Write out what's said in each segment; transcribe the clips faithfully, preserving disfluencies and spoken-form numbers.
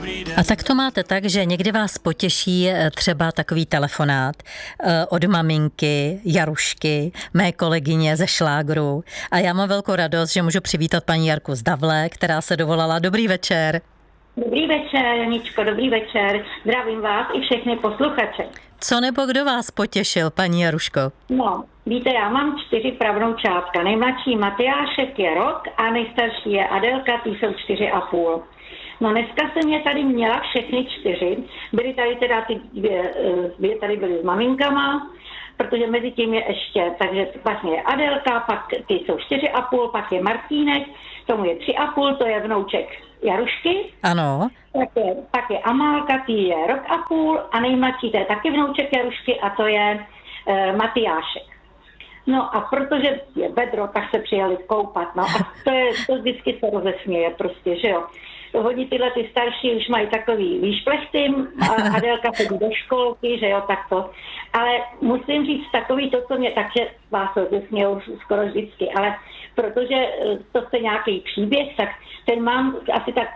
A tak to máte tak, že někdy vás potěší třeba takový telefonát od maminky Jarušky, mé kolegyně ze Šlágru. A já mám velkou radost, že můžu přivítat paní Jarku z Davle, která se dovolala. Dobrý večer. Dobrý večer, Janičko, dobrý večer. Zdravím vás i všechny posluchače. Co nebo kdo vás potěšil, paní Jaruško? No, víte, já mám čtyři pravnoučátka. Nejmladší Matyášek je rok a nejstarší je Adelka, ty jsou čtyři a půl. No dneska jsem je tady měla všechny čtyři. Byly tady teda ty dvě, dvě tady byly s maminkama, protože mezi tím je ještě, takže vlastně je Adelka, pak ty jsou čtyři a půl, pak je Martínek, tomu je tři a půl, to je vnouček Jarušky. Ano. Pak je, pak je Amálka, ty je rok a půl a nejmladší to je taky vnouček Jarušky a to je e, Matyášek. No a protože je vedro, tak se přijeli koupat, no a to je, to vždycky se rozesměje prostě, že jo. Hodí tyhle ty starší už mají takový výšplechty a Adelka chodí do školky, že jo, tak to. Ale musím říct takový to, co mě, takže vás rozesmějou skoro vždycky, ale protože to je nějaký příběh, tak ten mám asi tak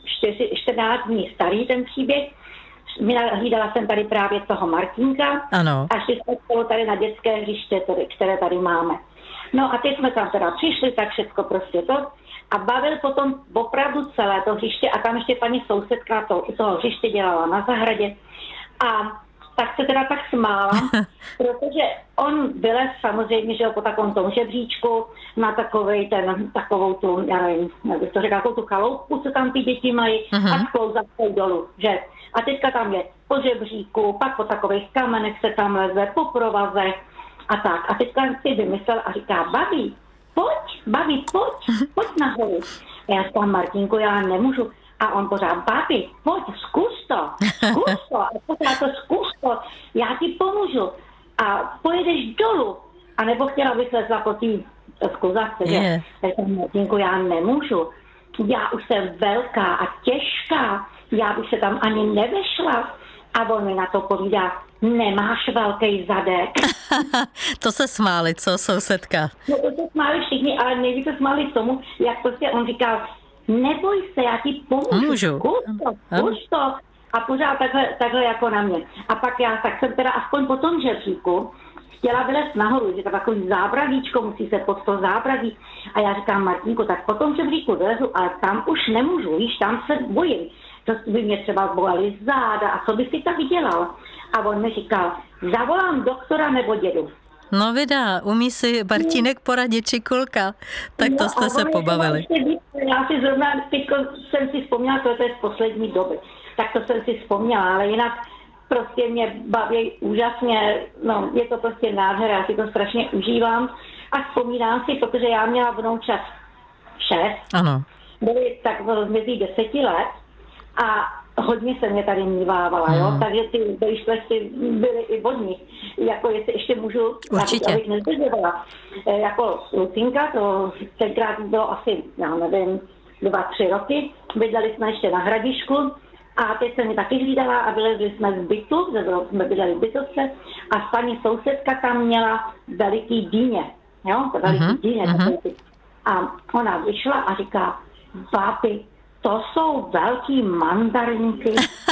čtrnáct dní starý ten příběh. Hlídala jsem tady právě toho Martínka. Ano. A šli jsme spolu tady na dětské hřiště, které tady máme. No a teď jsme tam teda přišli, tak všechno prostě to. A bavil potom opravdu celé to hřiště a tam ještě paní sousedka to, toho hřiště dělala na zahradě. A tak se teda tak smála, protože on vylez samozřejmě, že jo, po takovém tom žebříčku na takovej ten, takovou tu, já nevím, jak bych to řekla, takovou tu chaloupku, co tam ty děti mají, uh-huh. a sklouzat dolů, že? A teďka tam je po žebříku, pak po takových kamenech se tam leze, po provazech a tak. A teďka si vymyslel a říká, babi, pojď, babi, pojď, pojď nahoru. A já říkám, Martínku, já nemůžu. A on pořád, babi, pojď, zkus to, zkus to, a pořád to zkus to, já ti pomůžu. A pojedeš dolů. A nebo chtěla bych lezla po té skluzavce, že? Yeah. Takže Martínku, já nemůžu. Já už jsem velká a těžká, já už se tam ani nevešla. A on mi na to povídá, nemáš velký zadek. To se smáli, co sousedka? No to se smáli všichni, ale nejvíc se smáli tomu, jak prostě on říkal, neboj se, já ti pomůžu, Můžu. zkus to, zkus to. A pořád takhle, takhle jako na mě. A pak já, tak jsem teda aspoň po tom žebříku chtěla vylézt nahoru, že to takový zábradíčko, musí se pod to zábradí. A já říkám, Martínku, tak po tom žebříku vylezu, ale tam už nemůžu, víš, tam se bojím. To by mě třeba bolely záda a co by si tak dělal. A on mi říkal, zavolám doktora nebo dědu. No vydá, umí si Martínek poradit či kulka. Tak to no, jste se pobavili. Já si zrovna, teď jsem si vzpomněla, to je z poslední doby. Tak to jsem si vzpomněla, ale jinak prostě mě baví úžasně, no je to prostě nádhera, já si to strašně užívám a vzpomínám si, protože já měla vnoučat šest, ano. Byly tak mezi deseti let a hodně se mě tady mívávala, hmm. jo, takže ty výšplechty byly i od nich. Jako jestli ještě můžu, určitě. Abych nezdržovala. E, jako Lucinka, to tenkrát bylo asi, já nevím, dva, tři roky, bydleli jsme ještě na Hradišku a teď se mi taky hlídala a vylezli jsme z bytu, jsme bydleli v bytovce a paní sousedka tam měla veliký dýně, jo, to veliký uh-huh. dýně. Uh-huh. A ona vyšla a říká, báby, to jsou velký mandarinky.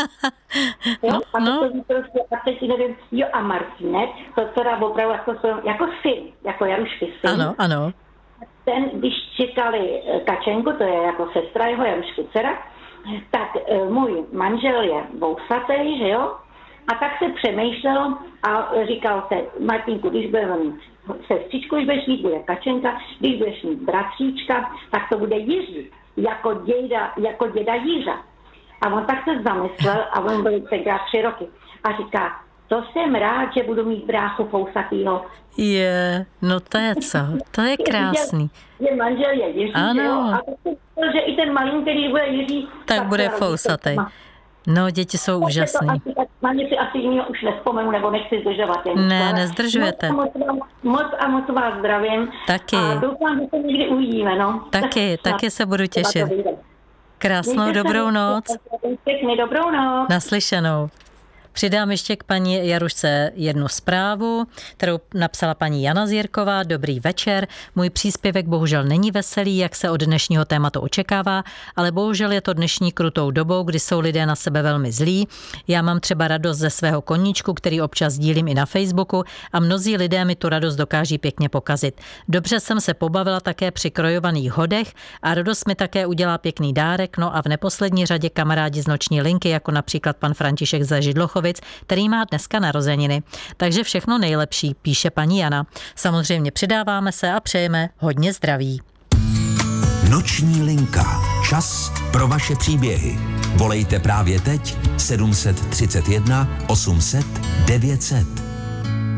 Jo, a, no. to prostě, a teď nevím, jo, a Martínek, to teda opravdu jako, jako syn, jako Jarušky syn. Ano, ano. Ten, když čekali Kačenku, to je jako sestra jeho Jarušky dcera, tak e, můj manžel je vousatý, že jo? A tak se přemýšlelo a říkal se, Martínku, když budeme mít sestřičku, když budeš mít, bude Kačenka, když budeš mít bratříčka, tak to bude Jiří. Jako děda, jako děda Jířa. A on tak se zamyslel a on byl tenkrát tři roky. A říká, to jsem rád, že budu mít bráchu fousatýho. Je, no to je co, to je krásný. Že, že manžel je Jiří, ano. Jo? A to jsem, že i ten malý, který bude Jiří, tak, tak bude fousatý. No, děti jsou tak úžasný. Na ně si asi jiného už nespomenu, nebo nechci zdržovat. Jen, ne, nezdržujete. Moc, moc, moc a moc vás zdravím. Taky. A doufám, že se někdy uvidíme, no. Taky, taky se budu těšit. Krásnou dobrou noc. Pěkně dobrou noc. Naslyšenou. Přidám ještě k paní Jarušce jednu zprávu, kterou napsala paní Jana Zírková. Dobrý večer. Můj příspěvek bohužel není veselý, jak se od dnešního tématu očekává, ale bohužel je to dnešní krutou dobou, kdy jsou lidé na sebe velmi zlí. Já mám třeba radost ze svého koníčku, který občas dílím i na Facebooku, a mnozí lidé mi tu radost dokáží pěkně pokazit. Dobře jsem se pobavila také při krojovaných hodech a radost mi také udělá pěkný dárek, no a v neposlední řadě kamarádi z noční linky, jako například pan František ze Židlochovic, který má dneska narozeniny. Takže všechno nejlepší, píše paní Jana. Samozřejmě přidáváme se a přejeme hodně zdraví. Noční linka. Čas pro vaše příběhy. Volejte právě teď sedm set třicet jedna osm set devět set.